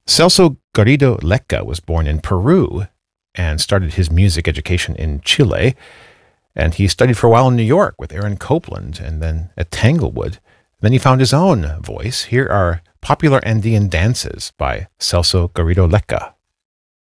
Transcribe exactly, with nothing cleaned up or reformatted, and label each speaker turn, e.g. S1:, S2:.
S1: Celso Garrido Lecca was born in Peru and started his music education in Chile. And he studied for a while in New York with Aaron Copland and then at Tanglewood. Then he found his own voice. Here are Popular Andean Dances by Celso Garrido Lecca.